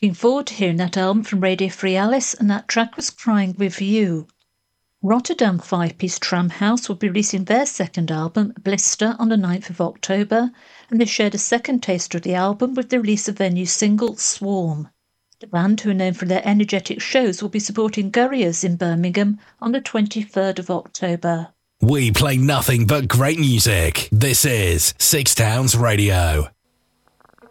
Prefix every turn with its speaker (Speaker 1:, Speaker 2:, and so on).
Speaker 1: Looking forward to hearing that album from Radio Free Alice, and that track was Crying With You. Rotterdam five-piece Tramhouse will be releasing their second album, Blister, on the 9th of October, and they shared a second taster of the album with the release of their new single, Swarm. The band, who are known for their energetic shows, will be supporting Gurriers in Birmingham on the 23rd of October.
Speaker 2: We play nothing but great music. This is Six Towns Radio.